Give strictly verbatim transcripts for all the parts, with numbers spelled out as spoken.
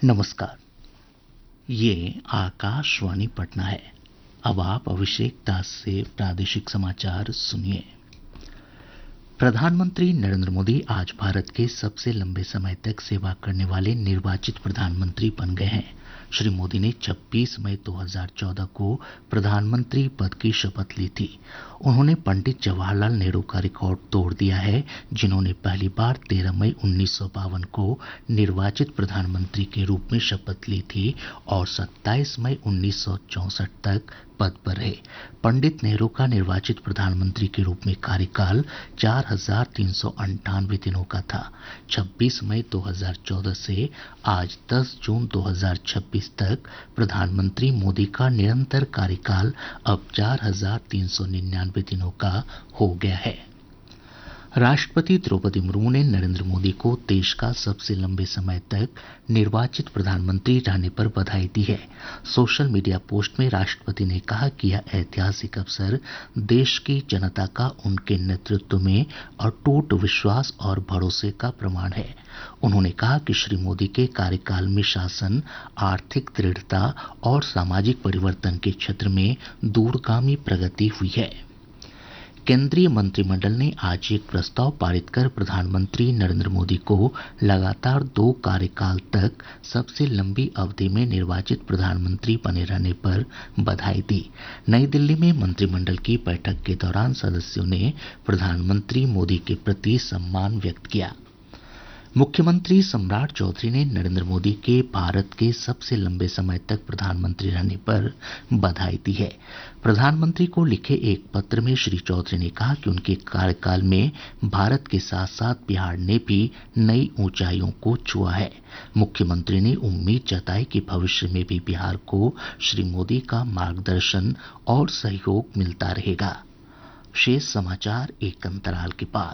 नमस्कार। ये आकाशवाणी पटना है। अब आप अभिषेक दास से प्रादेशिक समाचार सुनिए। प्रधानमंत्री नरेंद्र मोदी आज भारत के सबसे लंबे समय तक सेवा करने वाले निर्वाचित प्रधानमंत्री बन गए हैं। श्री मोदी ने छब्बीस मई दो हज़ार चौदह को प्रधानमंत्री पद की शपथ ली थी। उन्होंने पंडित जवाहरलाल नेहरू का रिकॉर्ड तोड़ दिया है, जिन्होंने पहली बार तेरह मई उन्नीस सौ बावन को निर्वाचित प्रधानमंत्री के रूप में शपथ ली थी और सत्ताईस मई उन्नीस सौ चौसठ तक पद पर रहे। पंडित नेहरू का निर्वाचित प्रधानमंत्री के रूप में कार्यकाल चार हजार तीन सौ अंठानवे दिनों का था। छब्बीस मई दो हज़ार चौदह से आज दस जून दो हज़ार छब्बीस तक प्रधानमंत्री मोदी का निरंतर कार्यकाल अब चार हजार तीन सौ निन्यानवे दिनों का हो गया है। राष्ट्रपति द्रौपदी मुर्मू ने नरेंद्र मोदी को देश का सबसे लंबे समय तक निर्वाचित प्रधानमंत्री रहने पर बधाई दी है। सोशल मीडिया पोस्ट में राष्ट्रपति ने कहा कि यह ऐतिहासिक अवसर देश की जनता का उनके नेतृत्व में अटूट विश्वास और भरोसे का प्रमाण है। उन्होंने कहा कि श्री मोदी के कार्यकाल में शासन, आर्थिक दृढ़ता और सामाजिक परिवर्तन के क्षेत्र में दूरगामी प्रगति हुई है। केंद्रीय मंत्रिमंडल ने आज एक प्रस्ताव पारित कर प्रधानमंत्री नरेंद्र मोदी को लगातार दो कार्यकाल तक सबसे लंबी अवधि में निर्वाचित प्रधानमंत्री बने रहने पर बधाई दी। नई दिल्ली में मंत्रिमंडल की बैठक के दौरान सदस्यों ने प्रधानमंत्री मोदी के प्रति सम्मान व्यक्त किया। मुख्यमंत्री सम्राट चौधरी ने नरेंद्र मोदी के भारत के सबसे लंबे समय तक प्रधानमंत्री रहने पर बधाई दी है। प्रधानमंत्री को लिखे एक पत्र में श्री चौधरी ने कहा कि उनके कार्यकाल में भारत के साथ साथ बिहार ने भी नई ऊंचाइयों को छुआ है। मुख्यमंत्री ने उम्मीद जताई कि भविष्य में भी बिहार को श्री मोदी का मार्गदर्शन और सहयोग मिलता रहेगा। शेष समाचार एक अंतराल के बाद।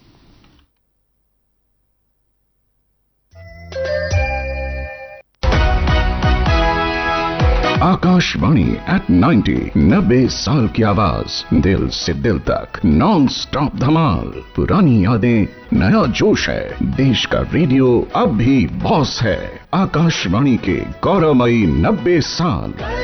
आकाशवाणी एट नाइन्टी, नब्बे साल की आवाज, दिल से दिल तक नॉन स्टॉप धमाल। पुरानी यादें, नया जोश है। देश का रेडियो अब भी बॉस है। आकाशवाणी के गौरवमयी नब्बे साल।